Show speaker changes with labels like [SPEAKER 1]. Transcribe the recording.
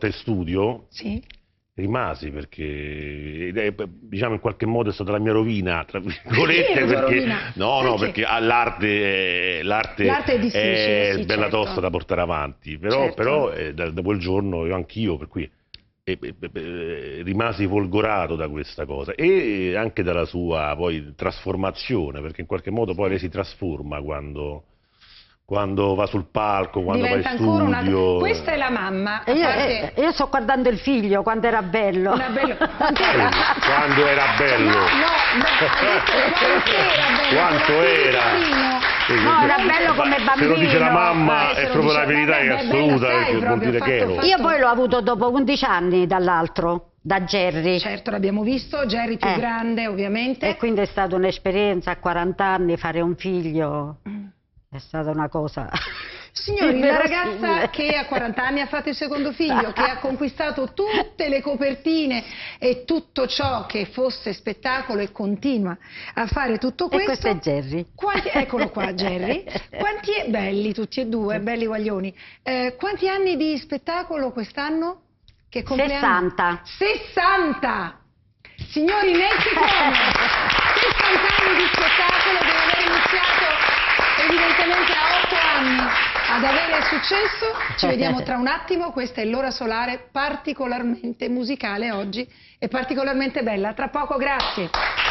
[SPEAKER 1] volta in studio,
[SPEAKER 2] Sì.
[SPEAKER 1] rimasi perché diciamo in qualche modo è stata la mia rovina, tra virgolette, perché l'arte
[SPEAKER 2] è difficile,
[SPEAKER 1] è
[SPEAKER 2] sì,
[SPEAKER 1] bella
[SPEAKER 2] certo.
[SPEAKER 1] tosta da portare avanti, però, da quel giorno io anch'io, per cui rimasi folgorato da questa cosa e anche dalla sua poi trasformazione, perché in qualche modo poi lei si trasforma quando va sul palco, quando va in studio.
[SPEAKER 2] Questa è la mamma.
[SPEAKER 3] Io sto guardando il figlio quando era bello.
[SPEAKER 1] Quando era bello. Quanto era.
[SPEAKER 3] No, era bello come bambino.
[SPEAKER 1] Se lo dice la mamma è proprio la verità è assoluta, perché vuol dire che ero.
[SPEAKER 3] Io poi l'ho avuto dopo 11 anni dall'altro, da Jerry.
[SPEAKER 2] Certo, l'abbiamo visto, Jerry più grande ovviamente.
[SPEAKER 3] E quindi è stata un'esperienza a 40 anni, fare un figlio. È stata una cosa...
[SPEAKER 2] Signori, la ragazza che a 40 anni ha fatto il secondo figlio, che ha conquistato tutte le copertine e tutto ciò che fosse spettacolo e continua a fare tutto questo.
[SPEAKER 3] E questo è Jerry.
[SPEAKER 2] Eccolo qua, Jerry. Belli tutti e due, belli guaglioni. Quanti anni di spettacolo quest'anno? Che compleanno?
[SPEAKER 3] 60.
[SPEAKER 2] 60! Signori, Nancy Come, 60 anni di spettacolo, deve aver iniziato evidentemente a 8 anni ad avere successo. Ci vediamo tra un attimo, questa è l'ora solare particolarmente musicale oggi e particolarmente bella. Tra poco, grazie.